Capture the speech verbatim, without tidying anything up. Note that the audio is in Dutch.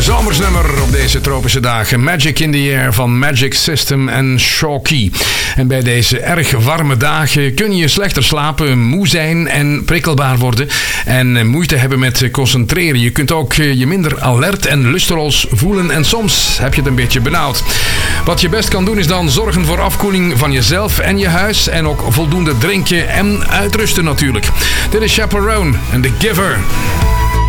Zomersnummer op deze tropische dagen. Magic in the Air van Magic System en Shockey. En bij deze erg warme dagen kun je slechter slapen, moe zijn en prikkelbaar worden. En moeite hebben met concentreren. Je kunt ook je minder alert en lusteloos voelen. En soms heb je het een beetje benauwd. Wat je best kan doen is dan zorgen voor afkoeling van jezelf en je huis. En ook voldoende drinken en uitrusten natuurlijk. Dit is Chaperone en The Giver.